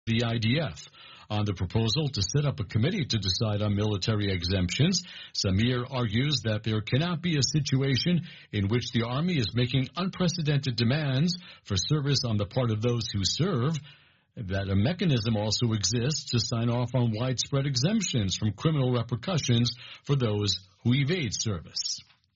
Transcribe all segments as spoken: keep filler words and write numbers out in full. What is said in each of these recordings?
the I D F. On the proposal to set up a committee to decide on military exemptions, Samir argues that there cannot be a situation in which the Army is making unprecedented demands for service on the part of those who serve, that a mechanism also exists to sign off on widespread exemptions from criminal repercussions for those who evade service.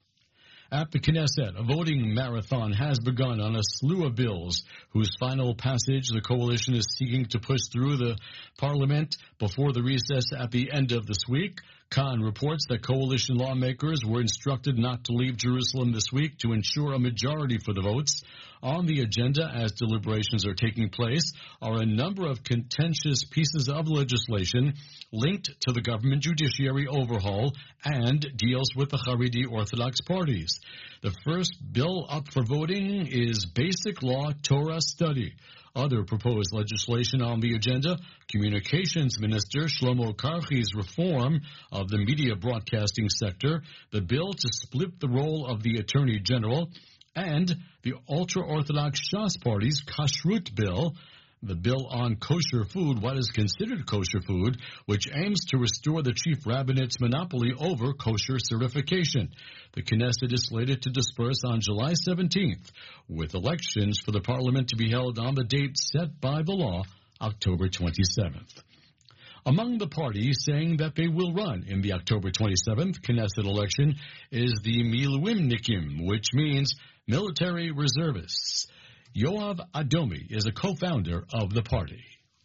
At the Knesset, a voting marathon has begun on a slew of bills whose final passage the coalition is seeking to push through the parliament before the recess at the end of this week. Khan reports that coalition lawmakers were instructed not to leave Jerusalem this week to ensure a majority for the votes. On the agenda, as deliberations are taking place, are a number of contentious pieces of legislation linked to the government judiciary overhaul and deals with the Haredi Orthodox parties. The first bill up for voting is Basic Law Torah Study. Other proposed legislation on the agenda, Communications Minister Shlomo Karchi's reform of the media broadcasting sector, the bill to split the role of the Attorney General, and the ultra-Orthodox Shas Party's Kashrut Bill, the bill on kosher food, what is considered kosher food, which aims to restore the chief rabbinate's monopoly over kosher certification. The Knesset is slated to disperse on July seventeenth, with elections for the parliament to be held on the date set by the law, October twenty-seventh. Among the parties saying that they will run in the October twenty-seventh Knesset election is the Miluimnikim, which means military reservists. Yoav Adomi is a co-founder of the party.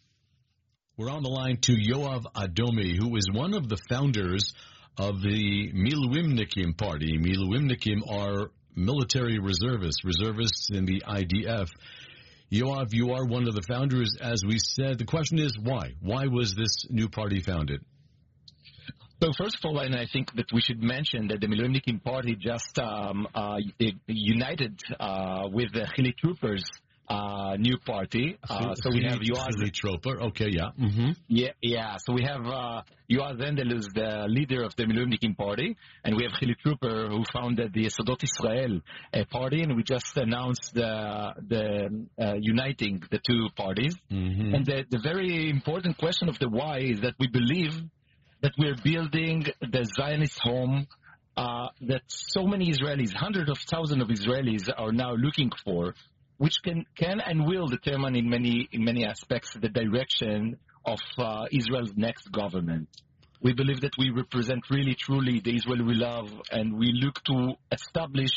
We're on the line to Yoav Adomi, who is one of the founders of the Miluimnikim party. Miluimnikim are military reservists, reservists in the I D F. Yoav, you are one of the founders, as we said. The question is why? Why was this new party founded? So first of all, and I think that we should mention that the Miluimnikim party just um, uh, united uh, with the Chili Troopers uh, new party. Uh, so we have Yoav Chili Trooper. Okay, yeah. Mm-hmm. Yeah, yeah. So we have uh, Yoav Zendel, who's the leader of the Miluimnikim party, and we have Chili Trooper, who founded the Yesodot Israel uh, party, and we just announced the the uh, uniting the two parties. Mm-hmm. And the, the very important question of the why is that we believe that we're building the Zionist home uh, that so many Israelis, hundreds of thousands of Israelis, are now looking for, which can, can and will determine in many in many aspects the direction of uh, Israel's next government. We believe that we represent really, truly the Israel we love, and we look to establish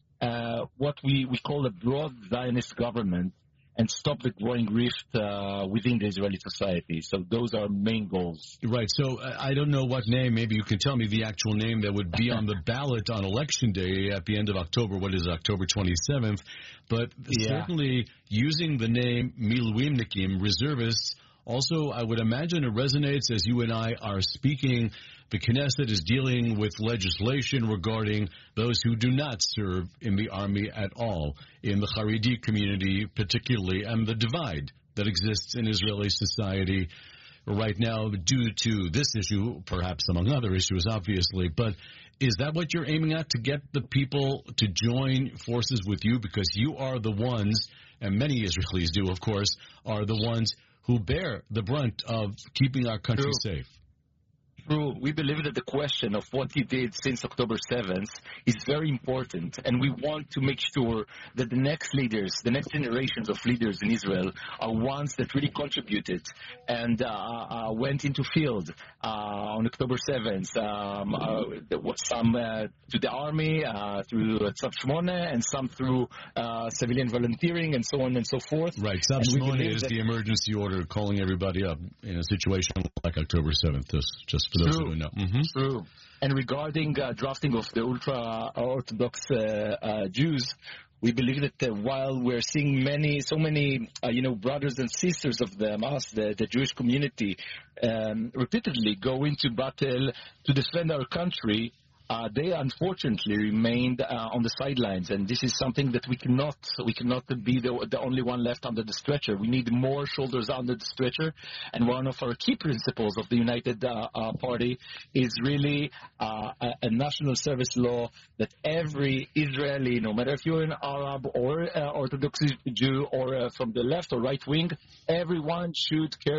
uh, what we, we call a broad Zionist government and stop the growing rift uh, within the Israeli society. So those are main goals. Right. So uh, I don't know what name, maybe you can tell me the actual name that would be on the ballot on Election Day at the end of October. What is it, October twenty-seventh? But yeah. Certainly using the name Miluimnikim, reservists, also I would imagine it resonates as you and I are speaking. The Knesset is dealing with legislation regarding those who do not serve in the army at all, in the Haredi community particularly, and the divide that exists in Israeli society right now due to this issue, perhaps among other issues, obviously. But is that what you're aiming at, to get the people to join forces with you? Because you are the ones, and many Israelis do, of course, are the ones who bear the brunt of keeping our country True. safe. True. We believe that the question of what he did since October seventh is very important, and we want to make sure that the next leaders, the next generations of leaders in Israel, are ones that really contributed and uh, uh, went into field uh, on October seventh. Um, uh, there was some uh, to the army, uh, through Tzav Shmona, and some through uh, civilian volunteering, and so on and so forth. Right. Tzav Shmona is the emergency order calling everybody up in a situation like October seventh, just, just for those True. who don't know. Mm-hmm. True. And regarding uh, drafting of the ultra-Orthodox uh, uh, Jews, we believe that uh, while we're seeing many, so many, uh, you know, brothers and sisters of them, us, the, the Jewish community, um, repeatedly go into battle to defend our country, Uh, they unfortunately remained uh, on the sidelines, and this is something that we cannot we cannot be the, the only one left under the stretcher. We need more shoulders under the stretcher, and one of our key principles of the United uh, uh, Party is really uh, a, a national service law that every Israeli, no matter if you're an Arab or uh, Orthodox Jew or uh, from the left or right wing, everyone should care